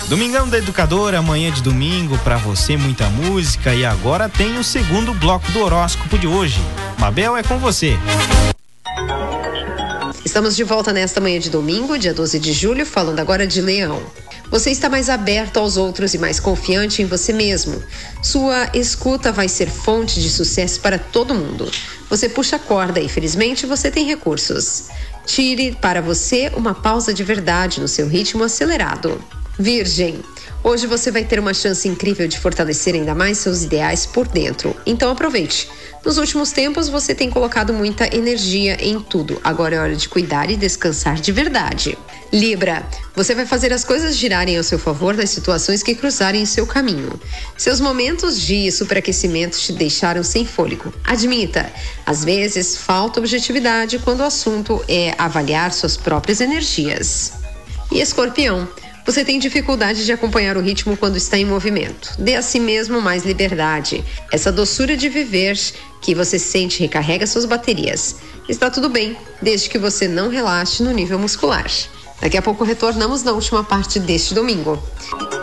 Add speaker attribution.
Speaker 1: Domingão da Educadora, amanhã de domingo, pra você muita música e agora tem o segundo bloco do horóscopo de hoje. Mabel, é com você.
Speaker 2: Estamos de volta nesta manhã de domingo, dia 12 de julho, falando agora de Leão. Você está mais aberto aos outros e mais confiante em você mesmo. Sua escuta vai ser fonte de sucesso para todo mundo. Você puxa a corda e, felizmente, você tem recursos. Tire para você uma pausa de verdade no seu ritmo acelerado. Virgem, hoje você vai ter uma chance incrível de fortalecer ainda mais seus ideais por dentro, então aproveite. Nos últimos tempos você tem colocado muita energia em tudo, agora é hora de cuidar e descansar de verdade. Libra, você vai fazer as coisas girarem ao seu favor nas situações que cruzarem seu caminho. Seus momentos de superaquecimento te deixaram sem fôlego. Admita, às vezes falta objetividade quando o assunto é avaliar suas próprias energias. E Escorpião, você tem dificuldade de acompanhar o ritmo quando está em movimento. Dê a si mesmo mais liberdade. Essa doçura de viver que você sente recarrega suas baterias. Está tudo bem, desde que você não relaxe no nível muscular. Daqui a pouco retornamos na última parte deste domingo.